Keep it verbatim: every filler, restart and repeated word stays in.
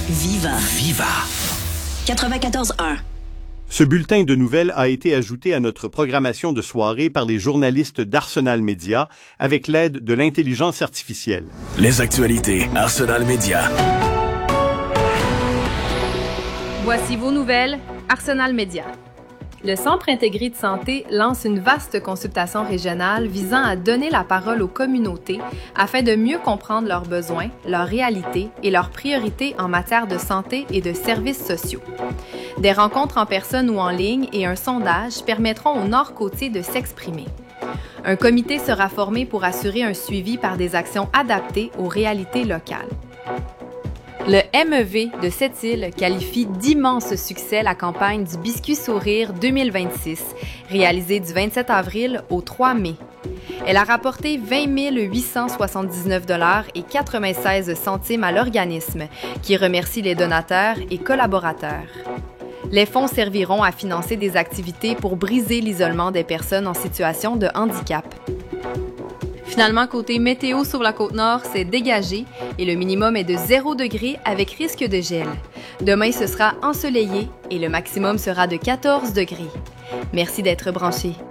Viva. Viva. quatre-vingt-quatorze un. Ce bulletin de nouvelles a été ajouté à notre programmation de soirée par les journalistes d'Arsenal Média avec l'aide de l'intelligence artificielle. Les actualités Arsenal Média. Voici vos nouvelles, Arsenal Média. Le Centre intégré de santé lance une vaste consultation régionale visant à donner la parole aux communautés afin de mieux comprendre leurs besoins, leurs réalités et leurs priorités en matière de santé et de services sociaux. Des rencontres en personne ou en ligne et un sondage permettront au Nord-Côtier de s'exprimer. Un comité sera formé pour assurer un suivi par des actions adaptées aux réalités locales. Le M E V de Sept-Îles qualifie d'immense succès la campagne du Biscuit Sourire deux mille vingt-six, réalisée du vingt-sept avril au trois mai. Elle a rapporté vingt mille huit cent soixante-dix-neuf dollars et quatre-vingt-seize centimes à l'organisme, qui remercie les donateurs et collaborateurs. Les fonds serviront à financer des activités pour briser l'isolement des personnes en situation de handicap. Finalement, côté météo sur la Côte-Nord, c'est dégagé et le minimum est de zéro degré avec risque de gel. Demain, ce sera ensoleillé et le maximum sera de quatorze degrés. Merci d'être branchés.